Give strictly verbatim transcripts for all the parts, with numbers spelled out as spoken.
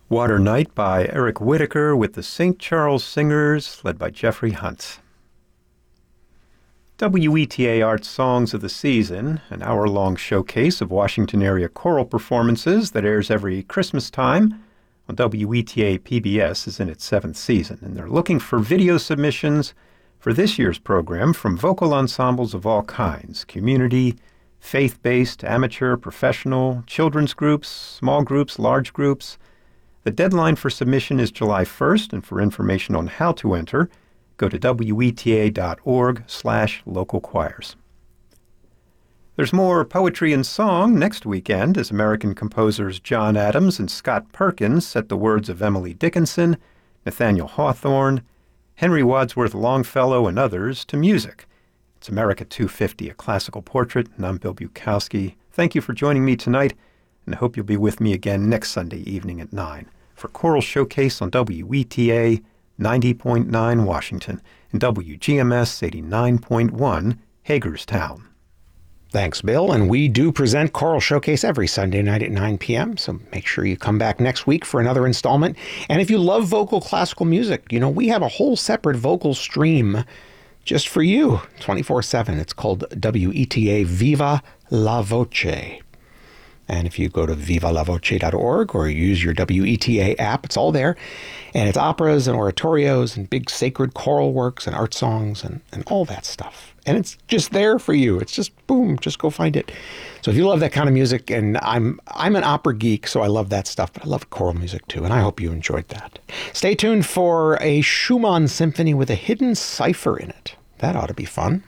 Water Night by Eric Whitacre with the Saint Charles Singers, led by Jeffrey Hunt. W E T A Arts Songs of the Season, an hour-long showcase of Washington area choral performances that airs every Christmas time on W E T A P B S, is in its seventh season, and they're looking for video submissions for this year's program from vocal ensembles of all kinds: community, faith-based, amateur, professional, children's groups, small groups, large groups. The deadline for submission is July first, and for information on how to enter, go to W E T A dot org slash local choirs. There's more poetry and song next weekend as American composers John Adams and Scott Perkins set the words of Emily Dickinson, Nathaniel Hawthorne, Henry Wadsworth Longfellow, and others to music. It's America two fifty, a classical portrait, and I'm Bill Bukowski. Thank you for joining me tonight, and I hope you'll be with me again next Sunday evening at nine for Choral Showcase on W E T A ninety point nine Washington and W G M S eighty-nine point one Hagerstown. Thanks, Bill. And we do present Choral Showcase every Sunday night at nine p.m., so make sure you come back next week for another installment. And if you love vocal classical music, you know, we have a whole separate vocal stream just for you, twenty-four seven. It's called W E T A Viva La Voce. And if you go to viva la voce dot org or use your W E T A app, it's all there. And it's operas and oratorios and big sacred choral works and art songs and, and all that stuff. And it's just there for you. It's just, boom, just go find it. So if you love that kind of music, and I'm I'm an opera geek, so I love that stuff, but I love choral music too, and I hope you enjoyed that. Stay tuned for a Schumann symphony with a hidden cipher in it. That ought to be fun.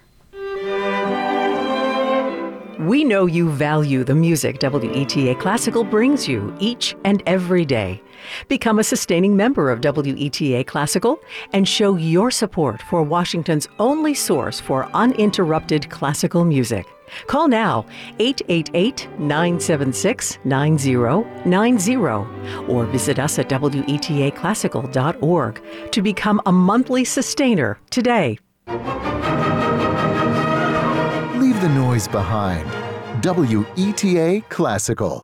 We know you value the music W E T A Classical brings you each and every day. Become a sustaining member of W E T A Classical and show your support for Washington's only source for uninterrupted classical music. Call now, eight eight eight, nine seven six, nine zero nine zero, or visit us at W E T A classical dot org to become a monthly sustainer today. Leave the noise behind. W E T A Classical.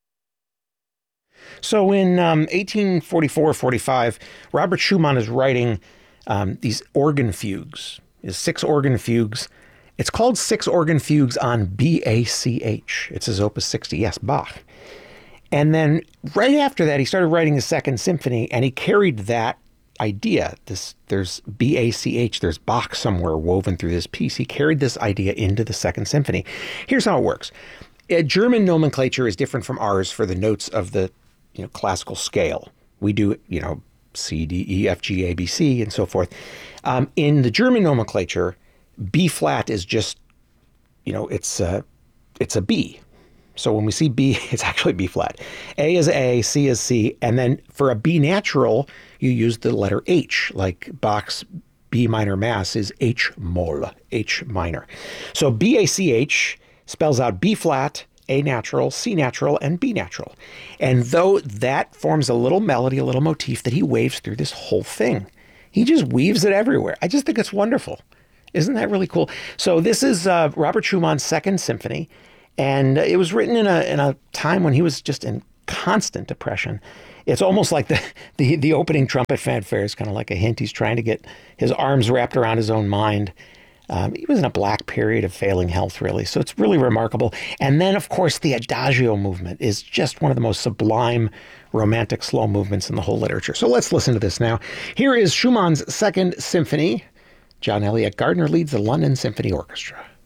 So in um, eighteen forty-four forty-five, Robert Schumann is writing um, these organ fugues, his six organ fugues. It's called Six Organ Fugues on B A C H. It's his Opus sixty, yes, Bach. And then right after that, he started writing his Second Symphony, and he carried that idea. This there's B A C H, there's Bach somewhere woven through this piece. He carried this idea into the Second Symphony. Here's how it works. A German nomenclature is different from ours for the notes of the you know classical scale. We do you know C, D, E, F, G, A, B, C, and so forth. Um, in the German nomenclature, B flat is just you know it's a it's a B. So when we see B, it's actually B flat. A is A, C is C, and then for a B natural, you use the letter H, like Bach's B minor Mass is H Moll, H minor. So B A C H spells out B flat, A natural, C natural, and B natural. And though that forms a little melody, a little motif that he waves through this whole thing, he just weaves it everywhere. I just think it's wonderful. Isn't that really cool? So this is uh, Robert Schumann's Second Symphony. And it was written in a in a time when he was just in constant depression. It's almost like the, the, the opening trumpet fanfare is kind of like a hint. He's trying to get his arms wrapped around his own mind. Um, he was in a black period of failing health, really. So it's really remarkable. And then, of course, the Adagio movement is just one of the most sublime romantic slow movements in the whole literature. So let's listen to this now. Here is Schumann's Second Symphony. John Elliott Gardner leads the London Symphony Orchestra.